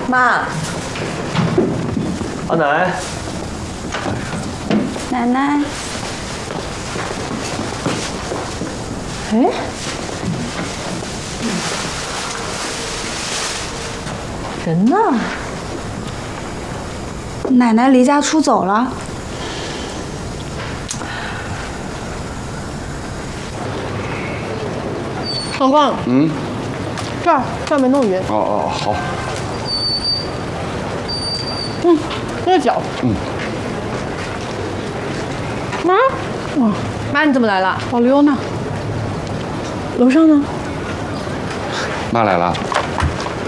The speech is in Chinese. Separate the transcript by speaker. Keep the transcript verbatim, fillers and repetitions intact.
Speaker 1: 妈，
Speaker 2: 阿奶，
Speaker 1: 奶奶。哎，人呢？
Speaker 3: 奶奶离家出走了。
Speaker 4: 光光，
Speaker 5: 嗯，
Speaker 4: 这儿这儿没弄匀。
Speaker 5: 哦哦好。
Speaker 4: 嗯，这个脚。
Speaker 5: 嗯。
Speaker 4: 妈，哇，
Speaker 1: 妈你怎么来了？
Speaker 4: 老刘呢？楼上呢？
Speaker 5: 妈来了。